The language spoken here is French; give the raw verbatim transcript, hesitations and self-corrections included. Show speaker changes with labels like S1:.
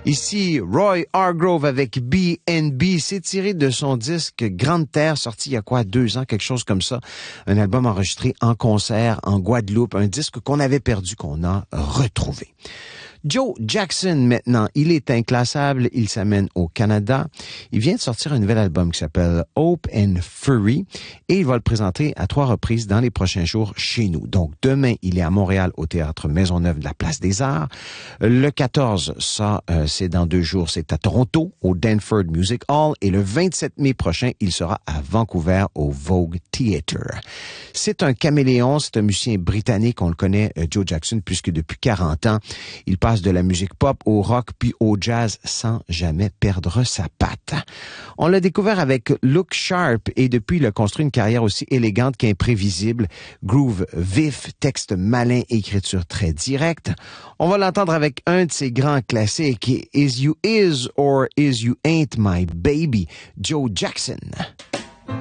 S1: Ici, Roy Hargrove avec B and B. C'est tiré de son disque Grande Terre, sorti il y a quoi, deux ans, quelque chose comme ça. Un album enregistré en concert en Guadeloupe, un disque qu'on avait perdu, qu'on a retrouvé. Joe Jackson, maintenant, il est inclassable, il s'amène au Canada. Il vient de sortir un nouvel album qui s'appelle Hope and Fury et il va le présenter à trois reprises dans les prochains jours chez nous. Donc, demain, il est à Montréal au Théâtre Maisonneuve de la Place des Arts. Le quatorze, ça, euh, c'est dans deux jours, c'est à Toronto, au Danford Music Hall. Et le vingt-sept mai prochain, il sera à Vancouver, au Vogue Theatre. C'est un caméléon, c'est un musicien britannique, on le connaît, euh, Joe Jackson, puisque depuis quarante ans, il passe de la musique pop au rock puis au jazz sans jamais perdre sa patte. On l'a découvert avec Look Sharp et depuis il a construit une carrière aussi élégante qu'imprévisible. Groove vif, texte malin, écriture très directe. On va l'entendre avec un de ses grands classiques, Is You Is or Is You Ain't My Baby, Joe Jackson.